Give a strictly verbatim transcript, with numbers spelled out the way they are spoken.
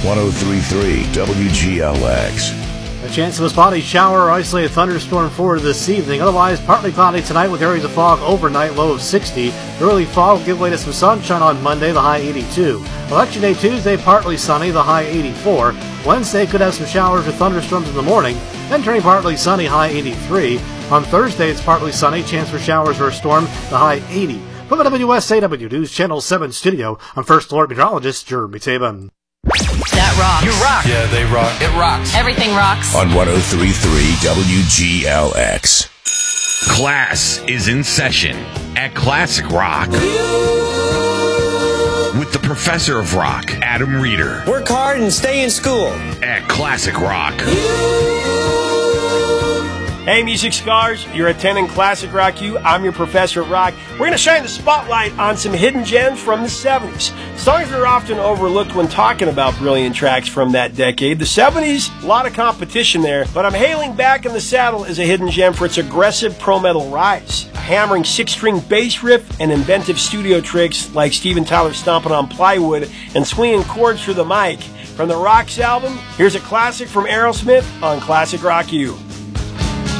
one oh three point three W G L X. A chance of a spotty shower or isolated thunderstorm forward this evening. Otherwise, partly cloudy tonight with areas of fog overnight, low of sixty. Early fog will give way to some sunshine on Monday, the high eighty-two. Election Day Tuesday, partly sunny, the high eighty-four. Wednesday could have some showers or thunderstorms in the morning, then turning partly sunny, high eighty-three. On Thursday, it's partly sunny, chance for showers or a storm, the high eighty. From the W S A W News Channel seven studio, I'm First Alert Meteorologist Jeremy Taban. That rocks. You rock. Yeah, they rock. It rocks. Everything rocks. On one oh three point three W G L X. Class is in session at Classic Rock with the professor of rock, Adam Reeder. Work hard and stay in school. At Classic Rock. Hey, music scholars, you're attending Classic Rock U. I'm your professor of rock. We're going to shine the spotlight on some hidden gems from the seventies. Songs that are often overlooked when talking about brilliant tracks from that decade. The seventies, a lot of competition there, but I'm hailing Back in the Saddle as a hidden gem for its aggressive pro-metal rise. A hammering six-string bass riff and inventive studio tricks like Steven Tyler stomping on plywood and swinging chords through the mic. From the Rocks album, here's a classic from Aerosmith on Classic Rock U.